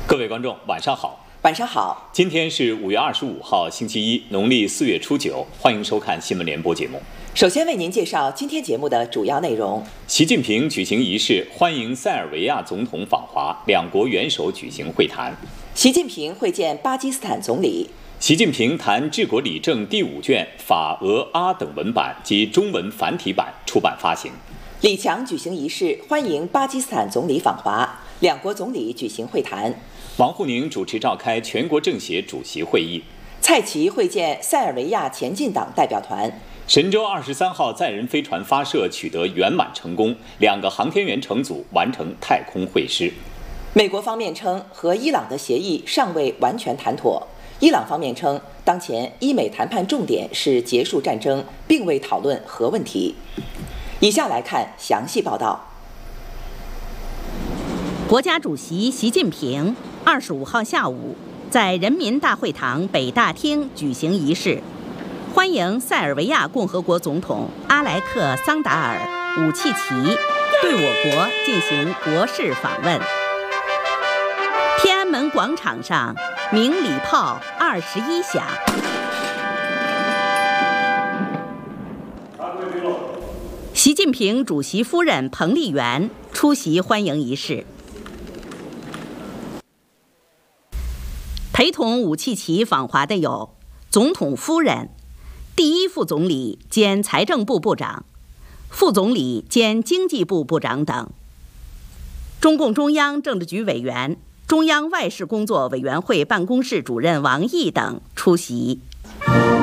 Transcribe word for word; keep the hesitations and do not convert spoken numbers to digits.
各位观众，晚上好。 晚上好。 今天是五月二十五号，星期一，农历四月初九。欢迎收看新闻联播节目。 首先为您介绍今天节目的主要内容： 习近平举行仪式，欢迎塞尔维亚总统访华，两国元首举行会谈。 习近平会见巴基斯坦总理。 习近平谈治国理政第五卷法、俄、阿等文版及中文繁体版出版发行。 李强举行仪式，欢迎巴基斯坦总理访华，两国总理举行会谈。 王沪宁主持召开全国政协主席会议。 蔡奇会见塞尔维亚前进党代表团。 神舟二十三号载人飞船发射取得圆满成功，两个航天员乘组完成太空会师。 美国方面称，和伊朗的协议尚未完全谈妥。伊朗方面称，当前伊美谈判重点是结束战争，并未讨论核问题。以下来看详细报道。 国家主席习近平二十五号下午在人民大会堂北大厅举行仪式，欢迎塞尔维亚共和国总统阿莱克桑达尔·武契奇对我国进行国事访问。天安门广场上鸣礼炮二十一响。习近平主席夫人彭丽媛出席欢迎仪式。陪同武契奇访华的有总统夫人、第一副总理兼财政部部长、副总理兼经济部部长等。中共中央政治局委员、中央外事工作委员会办公室主任王毅等出席。